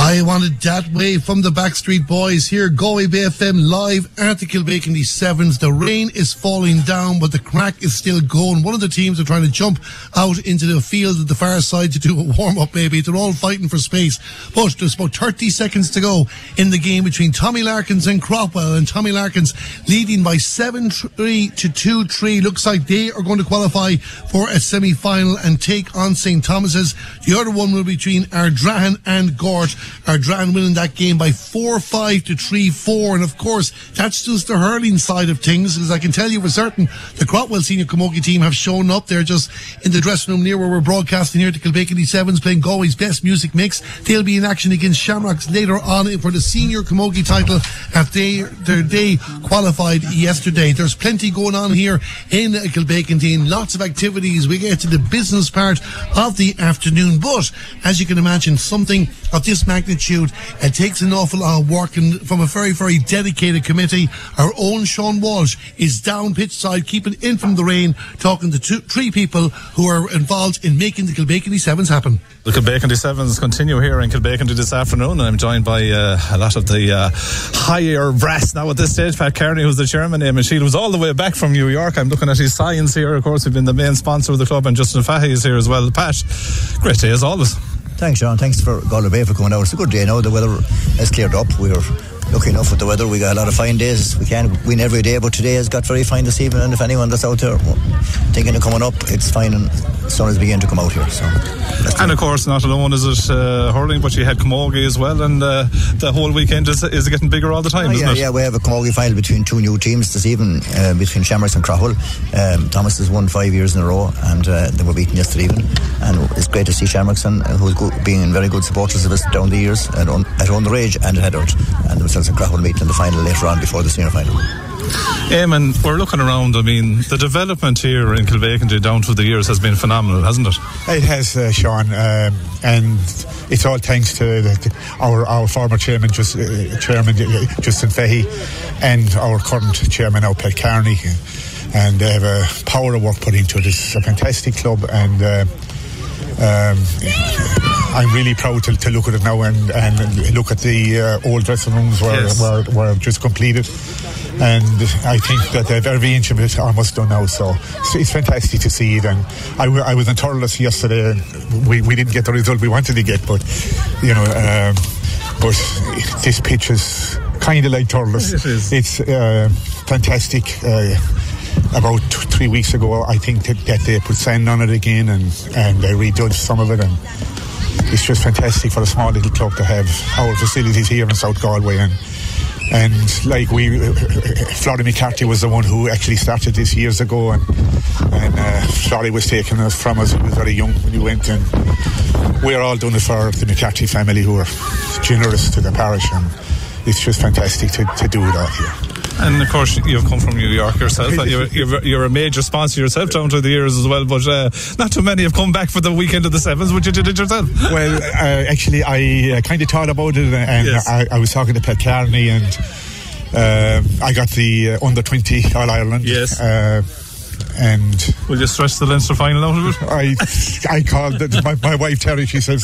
I wanted that way from the Backstreet Boys here, Galway Bay FM live at the Kilbacon Sevens. The rain is falling down, but the crack is still going. One of the teams are trying to jump out into the field at the far side to do a warm-up maybe. They're all fighting for space. But there's about 30 seconds to go in the game between Tommy Larkins and Cropwell, and Tommy Larkins leading by 7-3 to 2-3. Looks like they are going to qualify for a semi-final and take on St. Thomas's. The other one will be between Ardrahan and Gort. Ardrahan winning that game by 4-5 to 3-4, and of course that's just the hurling side of things, because I can tell you for certain the Cropwell Senior Camogie team have shown up. They're just in the dressing room near where we're broadcasting here at the Kilbacon Sevens, playing Galway's best music mix. They'll be in action against Shamrocks later on for the Senior Camogie title after they qualified yesterday. There's plenty going on here in Kilbacon, lots of activities. We get to the business part of the afternoon, but as you can imagine, something of this magnitude, it takes an awful lot of work, and from a very, very dedicated committee. Our own Sean Walsh is down pitch side, keeping in from the rain, talking to three people who are involved in making the Kilbacon Sevens happen. The Kilbacon Sevens continue here in Kilbacon this afternoon, and I'm joined by a lot of the higher brass now at this stage. Pat Kearney, who's the chairman, Eamon Sheil was all the way back from New York. I'm looking at his signs here, of course, we've been the main sponsor of the club, and Justin Fahy is here as well. Pat, great day as always. Thanks, Sean. Thanks for Galway Bay for coming out. It's a good day now. The weather has cleared up. We're lucky enough with the weather. We got a lot of fine days. We can't win every day, but today has got very fine this evening, and if anyone that's out there thinking of coming up, it's fine, and the sun is beginning to come out here. So, and of course, not alone is it hurling, but you had Camogie as well, and the whole weekend is getting bigger all the time, isn't it? Yeah, we have a Camogie final between two new teams this evening, between Shamrocks and Cropwell. Thomas has won 5 years in a row, and they were beaten yesterday evening, and it's great to see Shamrocks, and who's being very good supporters of us down the years at underage and at adult, and themselves and Cropwell meeting in the final later on before the senior final. Eamon, we're looking around. I mean, the development here in Kilbacon down through the years has been phenomenal, hasn't it? It has, Sean, and it's all thanks to our former chairman, Justin Fahy, and our current chairman now, Pat Kearney, and they have a power of work put into it. It's a fantastic club, and I'm really proud to look at it now and look at the old dressing rooms were just completed, and I think that they've every inch of it almost done now, so it's fantastic to see it. And I was in Thurles yesterday, and we didn't get the result we wanted to get, but but this pitch is kind of like Thurles. It's fantastic. About 3 weeks ago, I think that they put sand on it again, and they redid some of it, and it's just fantastic for a small little club to have our facilities here in South Galway. And like Florrie McCarthy was the one who actually started this years ago, and Florrie was taking us from us. He was very young when he went, and we're all doing it for the McCarthy family, who are generous to the parish, and it's just fantastic to do that here. And of course, you've come from New York yourself. You're a major sponsor yourself down through the years as well, but not too many have come back for the weekend of the Sevens, but you did it yourself. Well, actually, I kind of thought about it, and yes. I was talking to Pat Kearney, and I got the under 20 All Ireland. Yes. And will you stretch the Leinster final out of it? I called my wife Terry. She says,